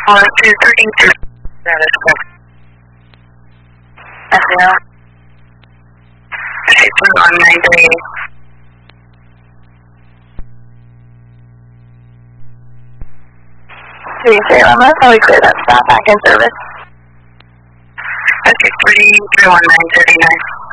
232. That is correct. SL. 61938. Salem, that's how we clear that stop back in service. Okay, 31939.